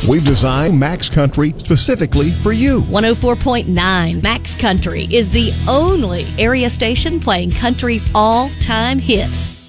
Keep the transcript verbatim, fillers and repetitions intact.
We've designed Max Country specifically for you. one oh four point nine Max Country is the only area station playing country's all-time hits.